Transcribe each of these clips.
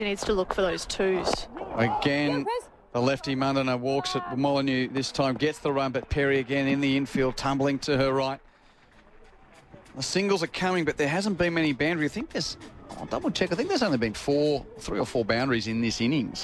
needs to look for those twos. Again, the lefty Mundana walks at Molyneux this time, gets the run, but Perry again in the infield, tumbling to her right. The singles are coming, but there hasn't been many boundaries. I think there's, I'll double check, I think there's only been 3 or 4 boundaries in this innings.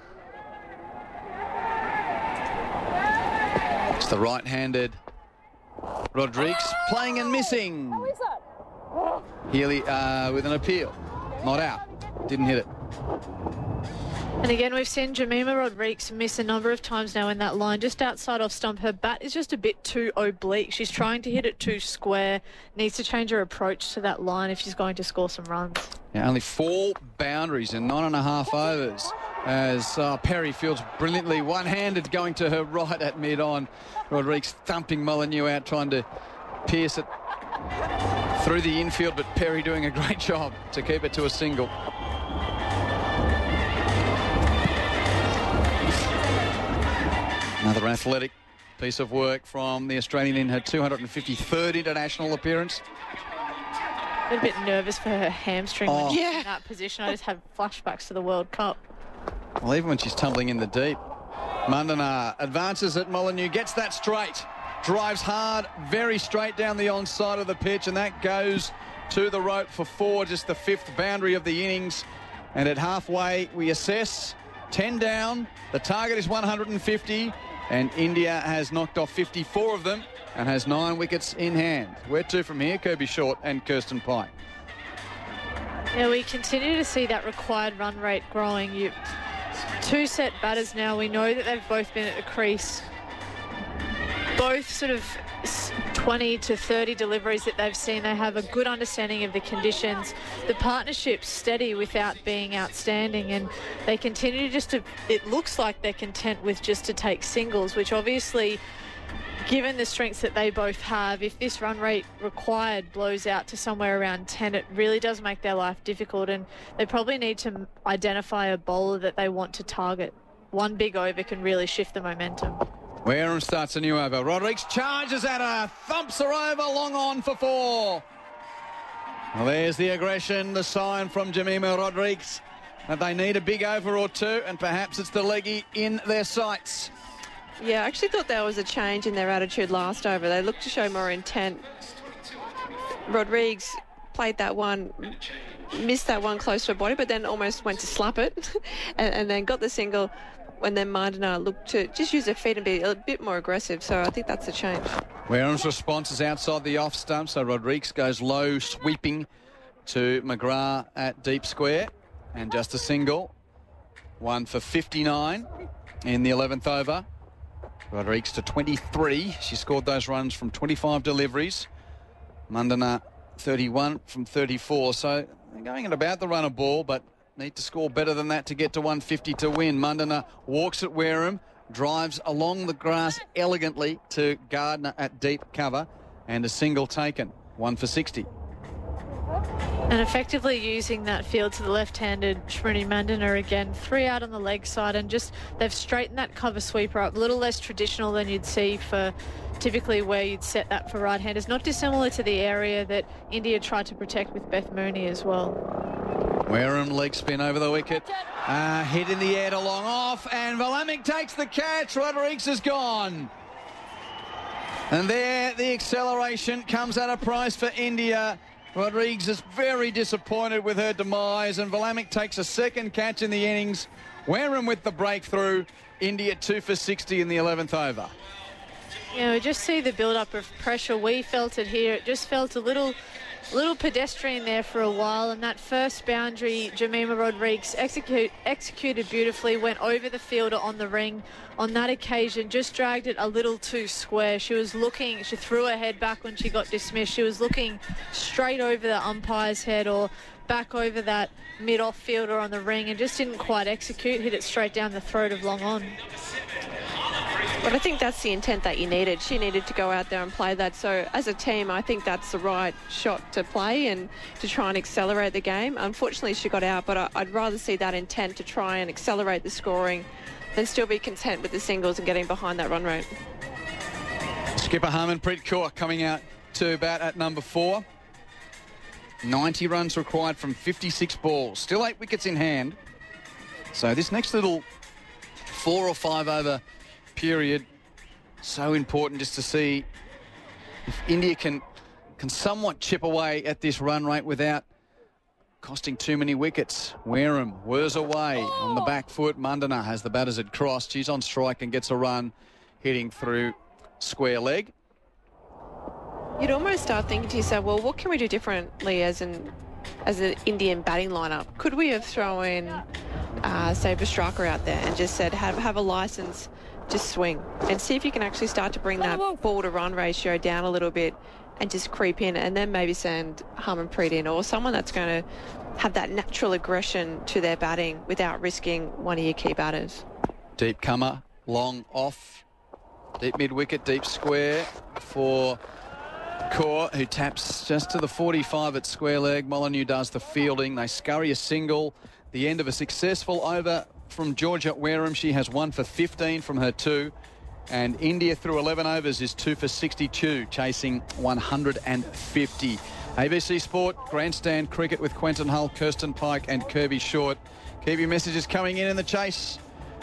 It's the right-handed Rodrigues playing and missing. How is that? Healy with an appeal. Not out. Didn't hit it. And again, we've seen Jemima Rodrigues miss a number of times now in that line, just outside off stump. Her bat is just a bit too oblique. She's trying to hit it too square. Needs to change her approach to that line if she's going to score some runs. Yeah, only 4 boundaries in 9.5 overs as Perry fields brilliantly. One-handed going to her right at mid-on. Rodrigues thumping Molyneux out, trying to pierce it through the infield, but Perry doing a great job to keep it to a single. Another athletic piece of work from the Australian in her 253rd international appearance. A bit nervous for her hamstring when she's Yeah. in that position. I just have flashbacks to the World Cup. Well, even when she's tumbling in the deep. Mundana advances at Molyneux, gets that straight, drives hard, very straight down the onside of the pitch, and that goes to the rope for 4, just the 5th boundary of the innings. And at halfway, we assess 10 down. The target is 150, and India has knocked off 54 of them and has 9 wickets in hand. Where to from here? Kirby Short and Kirsten Pike. Yeah, we continue to see that required run rate growing. 2 set batters now. We know that they've both been at the crease. Both sort of 20 to 30 deliveries that they've seen. They have a good understanding of the conditions. The partnership's steady without being outstanding, and they continue just to, it looks like they're content with just to take singles, which obviously, given the strengths that they both have, if this run rate required blows out to somewhere around 10, it really does make their life difficult, and they probably need to identify a bowler that they want to target. One big over can really shift the momentum. Wareham starts a new over. Rodrigues charges at her, thumps her over, long on for 4. Well, there's the aggression, the sign from Jemima Rodrigues that they need a big over or 2, and perhaps it's the leggy in their sights. Yeah, I actually thought there was a change in their attitude last over. They looked to show more intent. Rodrigues played that one, missed that one close to her body, but then almost went to slap it and then got the single. And then Mundana looked to just use her feet and be a bit more aggressive. So I think that's a change. Wareham's response is outside the off stump, so Rodrigues goes low, sweeping to McGrath at deep square. And just a single. 1 for 59 in the 11th over. Rodrigues to 23. She scored those runs from 25 deliveries. Mundana 31 from 34. So they're going at about the run of ball, but need to score better than that to get to 150 to win. Mundana walks at Wareham, drives along the grass elegantly to Gardner at deep cover, and a single taken. 1 for 60. And effectively using that field to the left-handed Smriti Mandana again. 3 out on the leg side, and just they've straightened that cover sweeper up. A little less traditional than you'd see for typically where you'd set that for right-handers. Not dissimilar to the area that India tried to protect with Beth Mooney as well. Wareham leg spin over the wicket. Hit in the air to long off, and Vlamic takes the catch. Rodrigues is gone. And there the acceleration comes at a price for India. Rodrigues is very disappointed with her demise, and Vlamic takes a second catch in the innings. Wareham with the breakthrough. India 2 for 60 in the 11th over. We just see the build-up of pressure. We felt it here. It just felt a little pedestrian there for a while, and that first boundary, Jemima Rodrigues executed beautifully, went over the fielder on the ring. On that occasion, just dragged it a little too square. She threw her head back when she got dismissed. She was looking straight over the umpire's head or back over that mid-off fielder on the ring and just didn't quite execute, hit it straight down the throat of long on. But I think that's the intent that you needed. She needed to go out there and play that. So as a team, I think that's the right shot to play and to try and accelerate the game. Unfortunately, she got out, but I'd rather see that intent to try and accelerate the scoring than still be content with the singles and getting behind that run rate. Skipper Harmanpreet Kaur coming out to bat at number 4. 90 runs required from 56 balls. Still 8 wickets in hand. So this next little 4 or 5 over period, so important just to see if India can somewhat chip away at this run rate without costing too many wickets. Wareham whirs away on the back foot. Mandana has the batters at cross. She's on strike and gets a run hitting through square leg. You'd almost start thinking to yourself, well, what can we do differently as an Indian batting lineup? Could we have thrown in, say, Bhastraka out there and just said, have a license, just swing and see if you can actually start to bring that ball to run ratio down a little bit and just creep in, and then maybe send Harmanpreet in, or someone that's going to have that natural aggression to their batting without risking one of your key batters. Deep comer, long off, deep mid-wicket, deep square for Kaur, who taps just to the 45 at square leg. Molyneux does the fielding. They scurry a single. The end of a successful over from Georgia Wareham. She has 1 for 15 from her 2. And India through 11 overs is 2 for 62, chasing 150. ABC Sport, Grandstand Cricket with Quentin Hull, Kirsten Pike and Kirby Short. Keep your messages coming in the chase.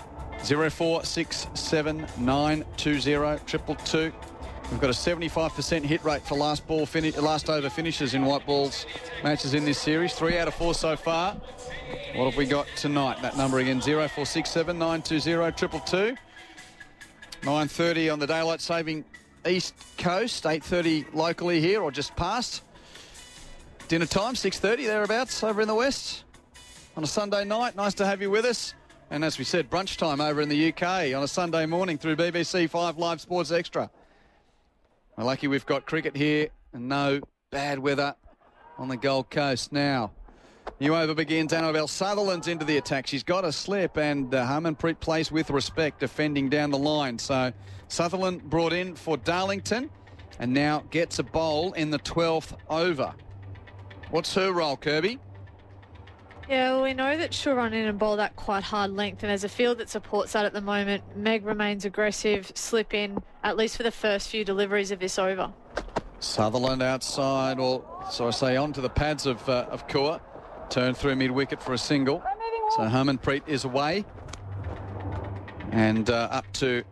0467 920 222. We've got a 75% hit rate for last over finishes in white balls matches in this series. 3 out of 4 so far. What have we got tonight? That number again, 0467 920 222. 9:30 on the daylight saving East Coast, 8:30 locally here or just past. Dinner time, 6:30 thereabouts over in the West on a Sunday night. Nice to have you with us. And as we said, brunch time over in the UK on a Sunday morning through BBC 5 Live Sports Extra. We're lucky we've got cricket here and no bad weather on the Gold Coast now. New over begins. Annabelle Sutherland's into the attack. She's got a slip, and Harmanpreet plays with respect, defending down the line. So Sutherland brought in for Darlington and now gets a bowl in the 12th over. What's her role, Kirby? Yeah, well, we know that she'll run in and bowl that quite hard length, and there's a field that supports that at the moment. Meg remains aggressive, slip in, at least for the first few deliveries of this over. Sutherland outside, or so I say, onto the pads of Kaur. Turn through mid-wicket for a single. So Harmanpreet is away. And up to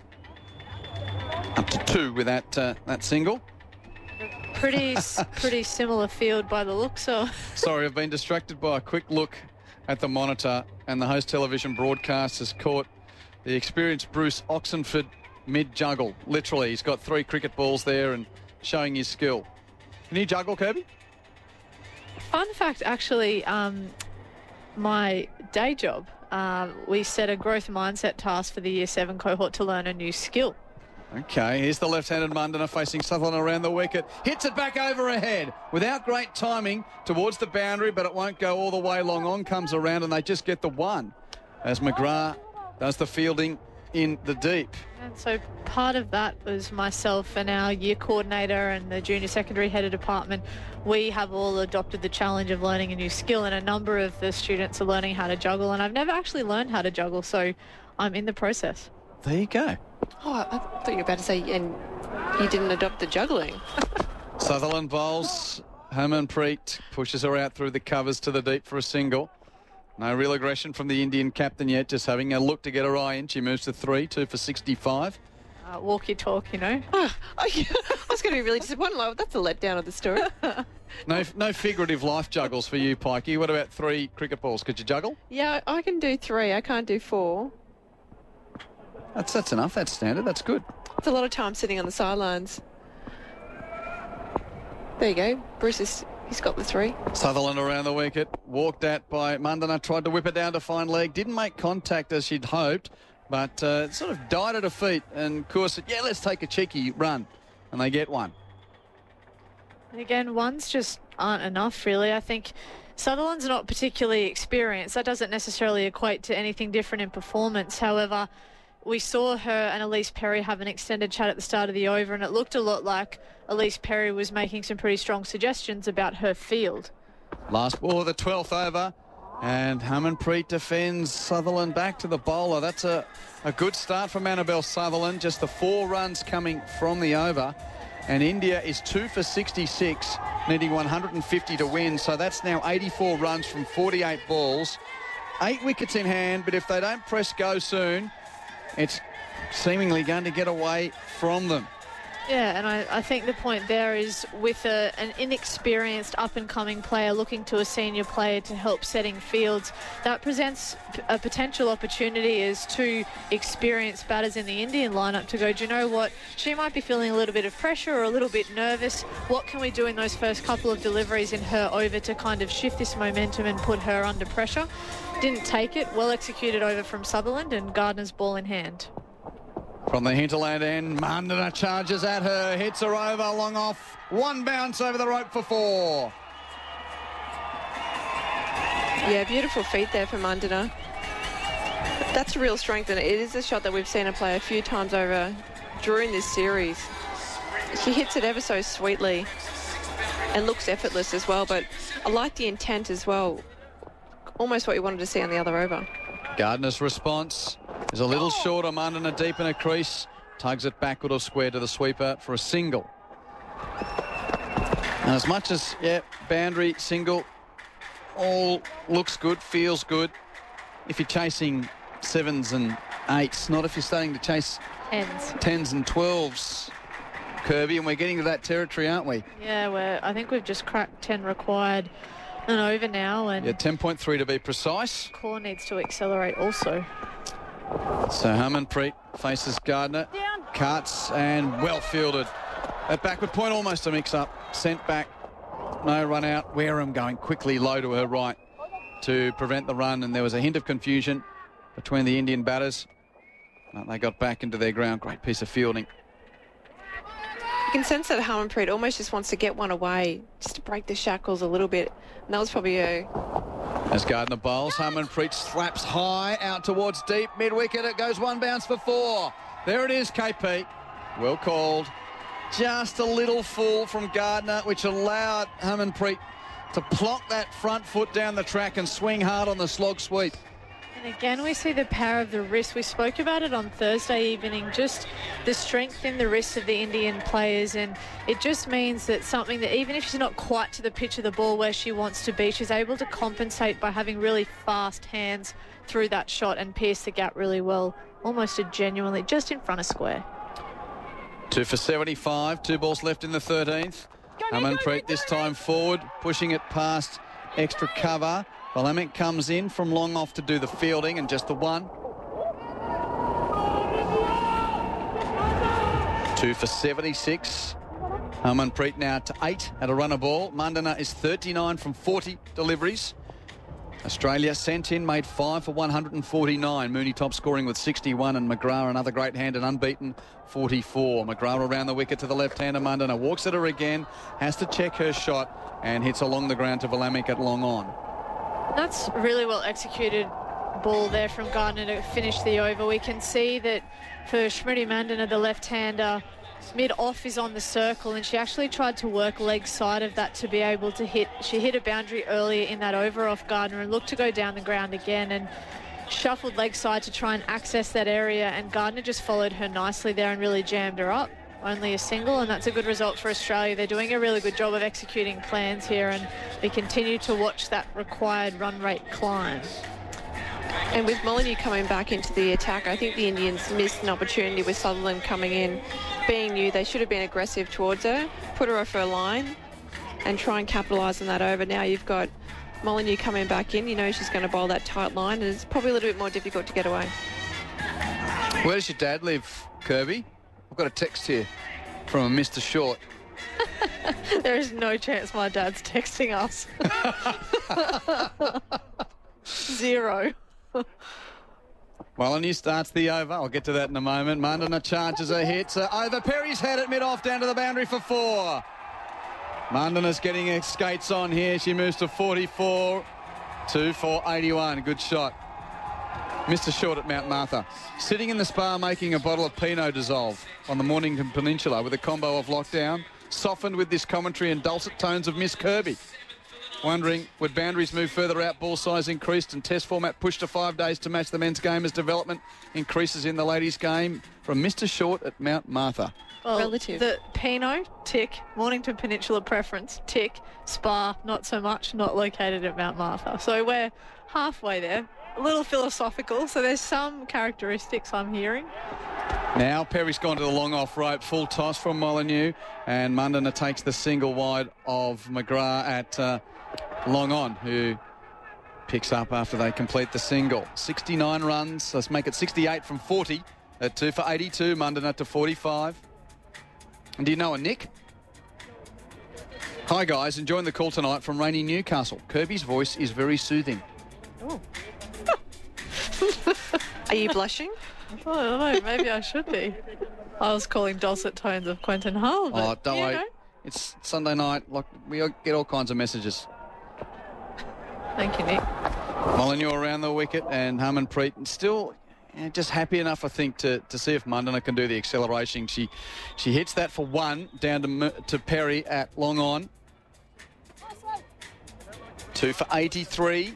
2 with that single. Pretty similar field by the looks of. Sorry, I've been distracted by a quick look at the monitor, and the host television broadcast has caught the experienced Bruce Oxenford mid-juggle. Literally, he's got 3 cricket balls there and showing his skill. Can you juggle, Kirby? Fun fact, actually, my day job, we set a growth mindset task for the Year 7 cohort to learn a new skill. Okay, here's the left-handed Mandana facing Sutherland around the wicket. Hits it back over ahead without great timing towards the boundary, but it won't go all the way long. On comes around and they just get the 1 as McGrath does the fielding in the deep. And so part of that was myself and our year coordinator and the junior secondary head of department. We have all adopted the challenge of learning a new skill, and a number of the students are learning how to juggle, and I've never actually learned how to juggle, so I'm in the process. There you go. Oh, I thought you were about to say, and you didn't adopt the juggling. Sutherland bowls. Harmanpreet pushes her out through the covers to the deep for a single. No real aggression from the Indian captain yet, just having a look to get her eye in. She moves to 3, 2 for 65. Walk your talk, you know. I was going to be really disappointed. Like, that's a letdown of the story. No figurative life juggles for you, Pikey. What about 3 cricket balls? Could you juggle? Yeah, I can do 3. I can't do 4. That's enough. That's standard. That's good. It's a lot of time sitting on the sidelines. There you go. Bruce he's got the 3. Sutherland around the wicket. Walked at by Mandana. Tried to whip it down to fine leg. Didn't make contact as she'd hoped, but sort of died at her feet. And Kaur said, yeah, let's take a cheeky run. And they get 1. And again, 1s just aren't enough, really. I think Sutherland's not particularly experienced. That doesn't necessarily equate to anything different in performance. However, we saw her and Elise Perry have an extended chat at the start of the over, and it looked a lot like Elise Perry was making some pretty strong suggestions about her field. Last ball of the 12th over, and Harmanpreet defends Sutherland back to the bowler. That's a good start from Annabelle Sutherland. Just the 4 runs coming from the over, and India is 2 for 66, needing 150 to win. So that's now 84 runs from 48 balls. 8 wickets in hand, but if they don't press go soon, it's seemingly going to get away from them. Yeah, and I think the point there is with an inexperienced up-and-coming player looking to a senior player to help setting fields, that presents a potential opportunity as two experienced batters in the Indian lineup to go, do you know what, she might be feeling a little bit of pressure or a little bit nervous. What can we do in those first couple of deliveries in her over to kind of shift this momentum and put her under pressure? Didn't take it. Well executed over from Sutherland, and Gardner's ball in hand. From the hinterland end, Mandana charges at her, hits her over, long off, one bounce over the rope for 4. Yeah, beautiful feet there for Mandana. That's real strength, and it is a shot that we've seen her play a few times over during this series. She hits it ever so sweetly and looks effortless as well, but I like the intent as well. Almost what you wanted to see on the other over. Gardner's response is a little shorter. Mandana deep in a crease, tugs it backward or square to the sweeper for a single. And as much as, boundary, single, all looks good, feels good. If you're chasing 7s and 8s, not if you're starting to chase 10s and 12s, Kirby, and we're getting to that territory, aren't we? Yeah, I think we've just cracked 10 required and over now. And 10.3 to be precise. Core needs to accelerate also. So Harmanpreet faces Gardner, cuts and well fielded. At backward point, almost a mix-up. Sent back, no run out. Wareham going quickly low to her right to prevent the run, and there was a hint of confusion between the Indian batters. But they got back into their ground. Great piece of fielding. You can sense that Harmanpreet almost just wants to get one away, just to break the shackles a little bit. And that was probably As Gardner bowls, Harmanpreet slaps high out towards deep mid-wicket. It goes one bounce for 4. There it is, KP. Well called. Just a little full from Gardner, which allowed Harmanpreet to plonk that front foot down the track and swing hard on the slog sweep. And again, we see the power of the wrist. We spoke about it on Thursday evening, just the strength in the wrists of the Indian players. And it just means that something that even if she's not quite to the pitch of the ball where she wants to be, she's able to compensate by having really fast hands through that shot and pierce the gap really well. Almost a genuinely just in front of square. 2 for 75, 2 balls left in the 13th. Harmanpreet this time forward, pushing it past extra cover. Vlamic comes in from long off to do the fielding, and just the one. 2 for 76. Harmanpreet now to 8 at a runner ball. Mandana is 39 from 40 deliveries. Australia sent in, made 5 for 149. Mooney top scoring with 61, and McGrath another great hand and unbeaten 44. McGrath around the wicket to the left-hander. Mandana walks at her again, has to check her shot and hits along the ground to Vlamic at long on. That's really well executed ball there from Gardner to finish the over. We can see that for Smriti Mandana, the left-hander, mid-off is on the circle, and she actually tried to work leg side of that to be able to hit. She hit a boundary earlier in that over off Gardner and looked to go down the ground again and shuffled leg side to try and access that area, and Gardner just followed her nicely there and really jammed her up. Only a single, and that's a good result for Australia. They're doing a really good job of executing plans here, and we continue to watch that required run rate climb. And with Molyneux coming back into the attack, I think the Indians missed an opportunity with Sutherland coming in. Being new, they should have been aggressive towards her, put her off her line and try and capitalise on that over. Now you've got Molyneux coming back in. You know she's going to bowl that tight line, and it's probably a little bit more difficult to get away. Where does your dad live, Kirby? I've got a text here from a Mr. Short. There is no chance my dad's texting us. 0. Molyneux starts the over. I'll get to that in a moment. Mandana charges her, hits her over. Perry's had it mid-off down to the boundary for 4. Mandana's getting her skates on here. She moves to 44. 2 for 81. Good shot. Mr. Short at Mount Martha, sitting in the spa making a bottle of Pinot Dissolve on the Mornington Peninsula with a combo of Lockdown, softened with this commentary and dulcet tones of Miss Kirby. Wondering, would boundaries move further out, ball size increased and test format pushed to 5 days to match the men's game as development increases in the ladies' game? From Mr. Short at Mount Martha. Well, relative. The Pinot, tick. Mornington Peninsula preference, tick. Spa, not so much, not located at Mount Martha. So we're halfway there. a little philosophical, so there's some characteristics I'm hearing. Now Perry's gone to the long off rope, full toss from Molyneux, and Mundina takes the single wide of McGrath at long on, who picks up after they complete the single. 69 runs, let's make it 68 from 40 at 2 for 82, Mundina to 45. And do you know a Nick? Hi guys, enjoying the call tonight from rainy Newcastle. Kirby's voice is very soothing. Oh. Are you blushing? I don't know, maybe I should be. I was calling dulcet tones of Quentin Hull, but Oh, don't worry. know. It's Sunday night. Like, we get all kinds of messages. Thank you, Nick. Molyneux around the wicket and Harmanpreet still just happy enough, I think, to see if Mundina can do the acceleration. She hits that for one down to Perry at long on. 2 for 83.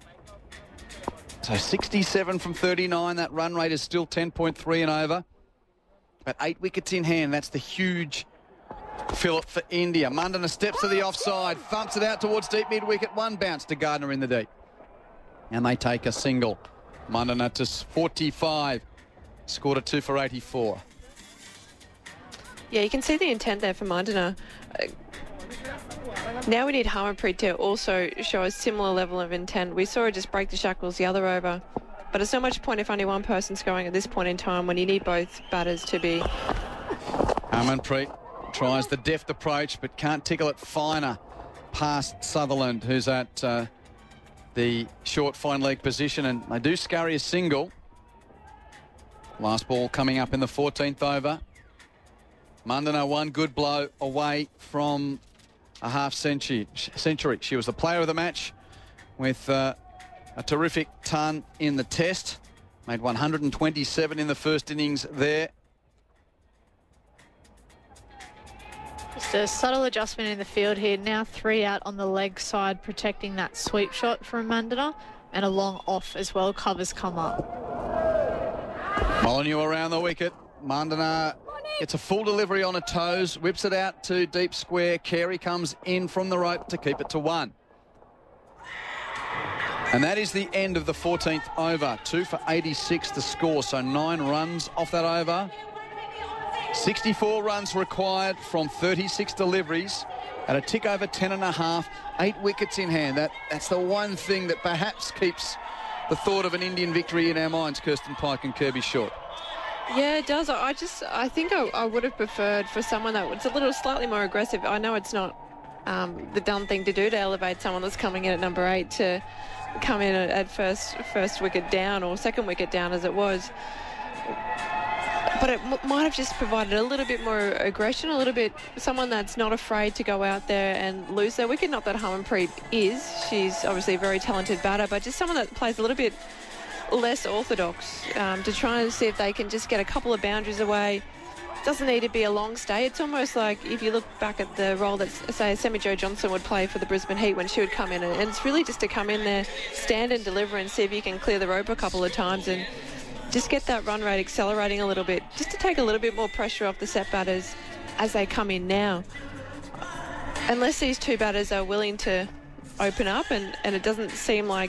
So 67 from 39. That run rate is still 10.3 and over. But 8 wickets in hand. That's the huge fillip for India. Mundina steps to the offside, thumps it out towards deep mid-wicket. One bounce to Gardner in the deep. And they take a single. Mundina to 45. Scored a 2 for 84. Yeah, you can see the intent there for Mundina. Now we need Harmanpreet to also show a similar level of intent. We saw her just break the shackles the other over. But it's not much point if only one person's going at this point in time when you need both batters to be. Harmanpreet tries the deft approach but can't tickle it finer past Sutherland, who's at the short fine leg position, and they do scurry a single. Last ball coming up in the 14th over. Mundina one good blow away from a half century. She was the player of the match with a terrific ton in the test. Made 127 in the first innings there. Just a subtle adjustment in the field here. Now 3 out on the leg side, protecting that sweep shot from Mundina, and a long off as well. Covers come up. Molyneux around the wicket. Mundina gets a full delivery on her toes, whips it out to deep square. Carey comes in from the rope to keep it to 1. And that is the end of the 14th over. 2 for 86 to score, so 9 runs off that over. 64 runs required from 36 deliveries at a tick over 10.5, 8 wickets in hand. That's the one thing that perhaps keeps the thought of an Indian victory in our minds, Kirsten Pike and Kirby Short. Yeah, it does. I think I would have preferred for someone that was a little slightly more aggressive. I know it's not the done thing to do to elevate someone that's coming in at number 8 to come in at first wicket down or second wicket down as it was. But it might have just provided a little bit more aggression, a little bit someone that's not afraid to go out there and lose their wicket. Not that Harmanpreet is. She's obviously a very talented batter, but just someone that plays a little bit less orthodox to try and see if they can just get a couple of boundaries away. Doesn't need to be a long stay. It's almost like if you look back at the role that, say, Sammy Jo Johnson would play for the Brisbane Heat when she would come in, and it's really just to come in there, stand and deliver and see if you can clear the rope a couple of times and just get that run rate accelerating a little bit, just to take a little bit more pressure off the set batters as they come in now. Unless these two batters are willing to open up, and it doesn't seem like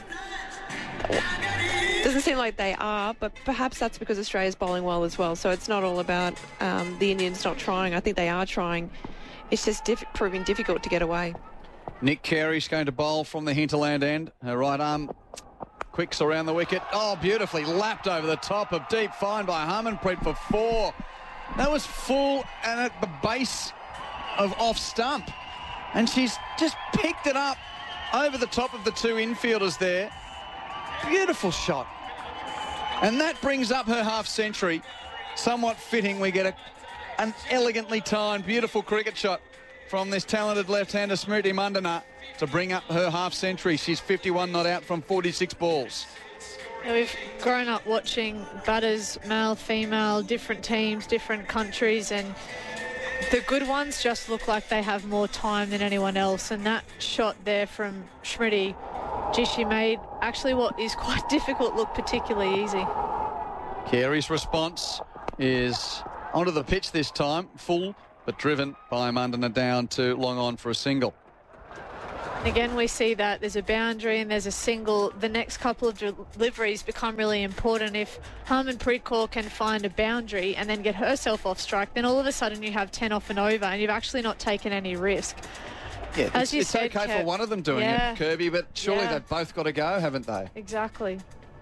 they are, but perhaps that's because Australia's bowling well as well. So it's not all about the Indians not trying. I think they are trying. It's just proving difficult to get away. Nick Carey's going to bowl from the hinterland end. Her right arm quicks around the wicket. Oh, beautifully lapped over the top of deep fine by Harmanpreet for 4. That was full and at the base of off stump. And she's just picked it up over the top of the 2 infielders there. Beautiful shot. And that brings up her half century. Somewhat fitting. We get an elegantly timed, beautiful cricket shot from this talented left-hander Smriti Mundina to bring up her half century. She's 51 not out from 46 balls. Now, we've grown up watching batters, male, female, different teams, different countries, and the good ones just look like they have more time than anyone else. And that shot there from Smriti, she made actually what is quite difficult look particularly easy. Carey's response is onto the pitch this time, full, but driven by Mundina down to long on for a single. Again, we see that there's a boundary and there's a single. The next couple of deliveries become really important. If Harmanpreet Kaur can find a boundary and then get herself off strike, then all of a sudden you have 10 off and over, and you've actually not taken any risk. Yeah, As you it's said, okay Kev, for one of them doing it, Kirby, but surely they've both got to go, haven't they? Exactly.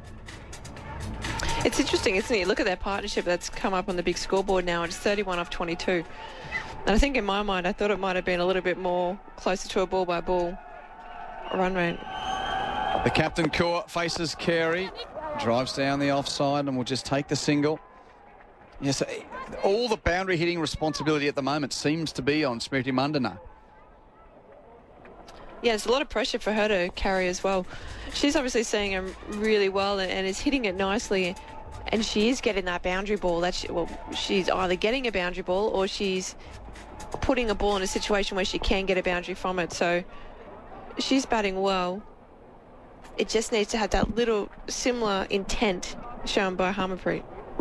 It's interesting, isn't it? Look at their partnership that's come up on the big scoreboard now. It's 31 off 22. And I think in my mind, I thought it might have been a little bit more closer to a ball-by-ball run rate. The captain, Kaur, faces Carey, drives down the offside and will just take the single. Yes, all the boundary hitting responsibility at the moment seems to be on Smriti Mandana. Yeah, it's a lot of pressure for her to carry as well. She's obviously seeing him really well and is hitting it nicely. And she is getting that boundary ball. She's either getting a boundary ball or she's putting a ball in a situation where she can get a boundary from it. So she's batting well. It just needs to have that little similar intent shown by Harmanpreet.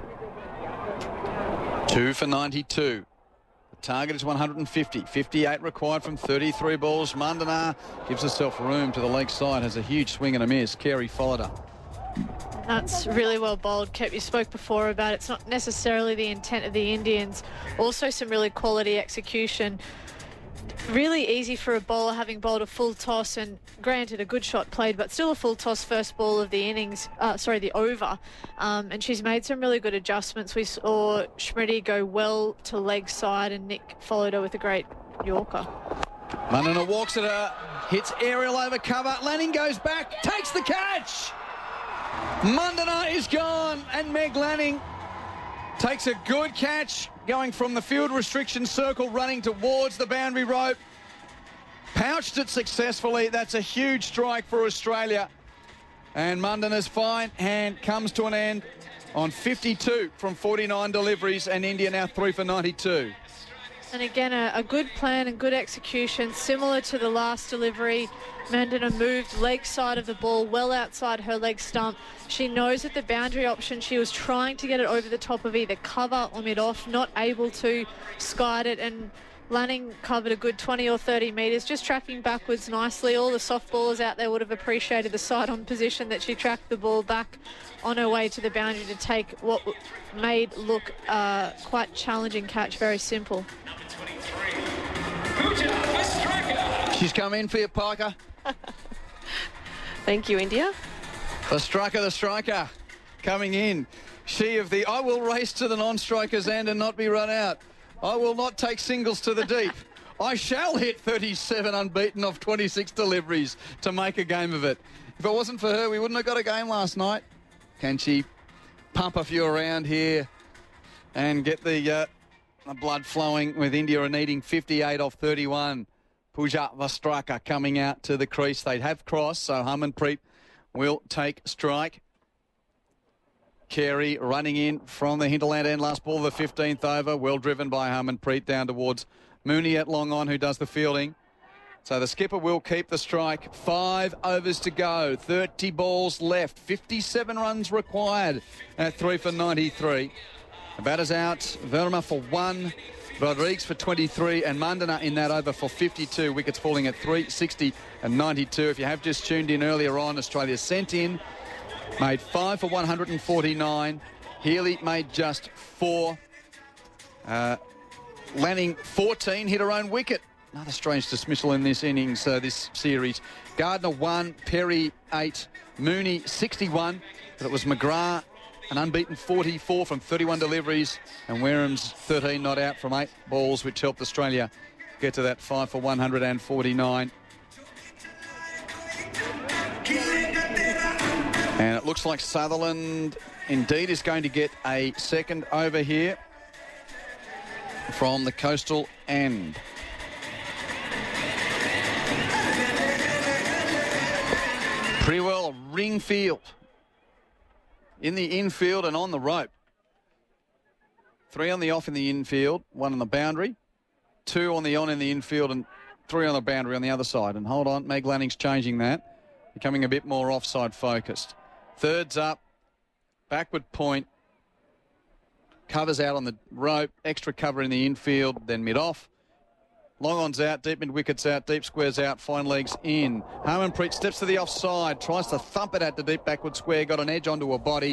2 for 92. The target is 150. 58 required from 33 balls. Mandana gives herself room to the leg side, has a huge swing and a miss. Carey followed her. That's really well bowled, Kep. You spoke before about it's not necessarily the intent of the Indians. Also some really quality execution. Really easy for a bowler having bowled a full toss, and granted a good shot played, but still a full toss first ball of the innings, the over. And she's made some really good adjustments. We saw Smriti go well to leg side and Nick followed her with a great Yorker. Mandana walks at her, hits aerial over cover. Lanning goes back, takes the catch. Mandana is gone, and Meg Lanning takes a good catch, going from the field restriction circle, running towards the boundary rope. Pouched it successfully. That's a huge strike for Australia. And Mandana's fine hand comes to an end on 52 from 49 deliveries, and India now 3 for 92. And again, a good plan and good execution, similar to the last delivery. Mandana moved leg side of the ball, well outside her leg stump. She knows that the boundary option, she was trying to get it over the top of either cover or mid-off, not able to, skied it, and Lanning covered a good 20 or 30 metres, just tracking backwards nicely. All the soft ballers out there would have appreciated the side-on position that she tracked the ball back on her way to the boundary to take what made look quite challenging catch, very simple. She's come in for you, Parker. Thank you, India. The striker, coming in. She of the, I will race to the non-striker's end and not be run out. I will not take singles to the deep. I shall hit 37 unbeaten off 26 deliveries to make a game of it. If it wasn't for her, we wouldn't have got a game last night. Can she pump a few around here and get the blood flowing, with India needing 58 off 31. Pooja Vastraka coming out to the crease. They'd have crossed, so Harmanpreet will take strike. Carey running in from the hinterland end. Last ball of the 15th over. Well driven by Harmanpreet down towards Mooney at long on, who does the fielding. So the skipper will keep the strike. 5 overs to go. 30 balls left. 57 runs required at 3 for 93. The batter's out. Verma for 1. Rodrigues for 23, and Mandana in that over for 52. Wickets falling at 3, 60 and 92. If you have just tuned in earlier on, Australia sent in, made 5 for 149. Healy made just 4. Lanning 14, hit her own wicket. Another strange dismissal in this innings, this series. Gardner 1, Perry 8, Mooney 61, but it was McGrath, an unbeaten 44 from 31 deliveries, and Wareham's 13 not out from 8 balls, which helped Australia get to that 5 for 149. And it looks like Sutherland indeed is going to get a second over here from the coastal end. Pretty well a ring field. In the infield and on the rope. 3 on the off in the infield, 1 on the boundary, 2 on the on in the infield, and 3 on the boundary on the other side. And hold on, Meg Lanning's changing that, becoming a bit more offside focused. Thirds up, backward point, covers out on the rope, extra cover in the infield, then mid-off. Long on's out, deep mid wickets out, deep squares out, fine legs in. Harmanpreet steps to the offside, tries to thump it at the deep backward square, got an edge onto a body.